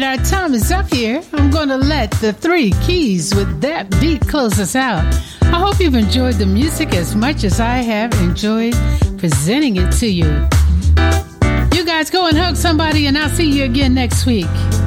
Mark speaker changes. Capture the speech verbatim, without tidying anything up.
Speaker 1: our time is up here. I'm going to let the Three Keys with that beat close us out. I hope you've enjoyed the music as much as I have enjoyed presenting it to you. You guys go and hug somebody, and I'll see you again next week.